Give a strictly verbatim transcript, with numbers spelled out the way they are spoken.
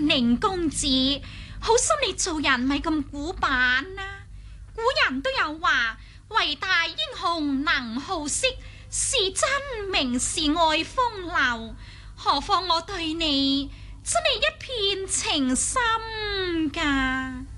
寧公子，好心你做人咪咁古板啦。古人都有話，偉大英雄能好色，是真名士愛風流。何況我對你真係一片情深㗎。